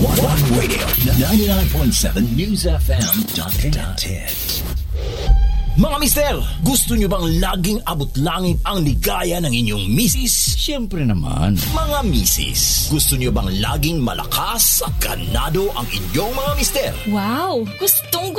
One Radio 99.7 News FM.ph. Mga mister, gusto nyo bang laging abot langit ang ligaya ng inyong misis? Siyempre naman. Mga misis, gusto nyo bang laging malakas at ganado ang inyong mga mister? Wow! Gustong